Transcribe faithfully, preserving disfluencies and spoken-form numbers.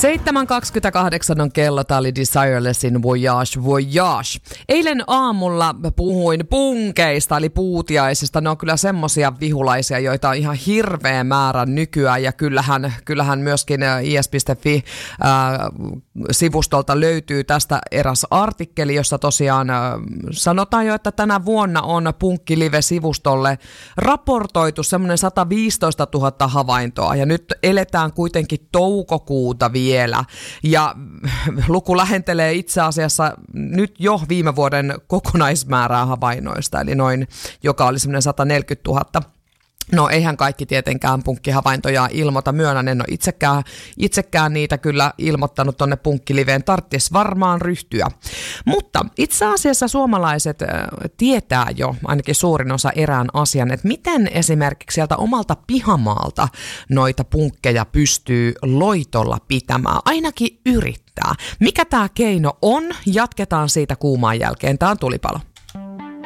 seitsemän kaksikymmentäkahdeksan on kello, tää oli Desirelessin Voyage Voyage. Eilen aamulla puhuin punkeista eli puutiaisista. Ne on kyllä semmosia vihulaisia, joita on ihan hirveä määrä nykyään. Ja kyllähän, kyllähän myöskin i s piste f i-sivustolta löytyy tästä eräs artikkeli, jossa tosiaan sanotaan jo, että tänä vuonna on Punkkilive-sivustolle raportoitu semmoinen sata viisitoista tuhatta havaintoa. Ja nyt eletään kuitenkin toukokuuta vielä. Ja luku lähentelee itse asiassa nyt jo viime vuoden kokonaismäärää havainnoista, eli noin, joka oli semmoinen sata neljäkymmentätuhatta. No eihän kaikki tietenkään punkkihavaintoja ilmoita, myönnän, en ole itsekään, itsekään niitä kyllä ilmoittanut tonne Punkkiliveen, tarvitsisi varmaan ryhtyä. Mutta itse asiassa suomalaiset äh, tietää jo, ainakin suurin osa erään asian, että miten esimerkiksi sieltä omalta pihamaalta noita punkkeja pystyy loitolla pitämään, ainakin yrittää. Mikä tämä keino on? Jatketaan siitä kuumaan jälkeen, tämä on Tulipalo.